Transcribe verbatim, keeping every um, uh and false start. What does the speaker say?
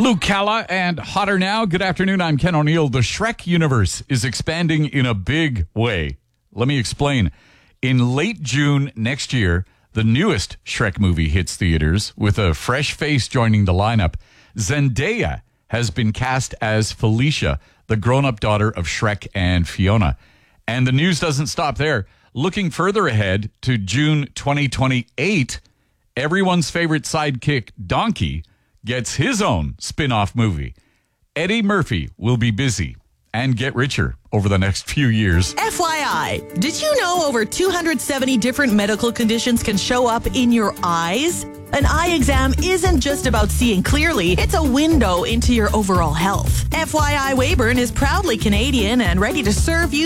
Luke Calla and Hotter Now. Good afternoon. I'm Ken O'Neill. The Shrek universe is expanding in a big way. Let me explain. In late June next year, the newest Shrek movie hits theaters with a fresh face joining the lineup. Zendaya has been cast as Felicia, the grown-up daughter of Shrek and Fiona. And the news doesn't stop there. Looking further ahead to June twenty twenty-eight, everyone's favorite sidekick, Donkey, gets his own spin-off movie. Eddie Murphy will be busy and get richer over the next few years. F Y I, did you know over two hundred seventy different medical conditions can show up in your eyes? An eye exam isn't just about seeing clearly, it's a window into your overall health. F Y I Weyburn is proudly Canadian and ready to serve you